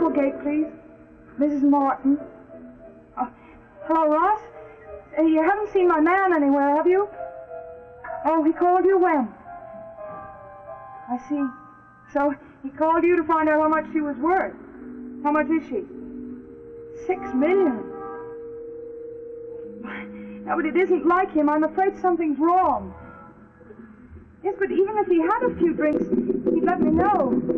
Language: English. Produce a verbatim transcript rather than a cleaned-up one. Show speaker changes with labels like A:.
A: Applegate, please. Missus Martin. Uh, hello, Ross? Uh, you haven't seen my man anywhere, have you? Oh, he called you when? I see. So he called you to find out how much she was worth. How much is she? Six million. No, but it isn't like him. I'm afraid something's wrong. Yes, but even if he had a few drinks, he'd let me know.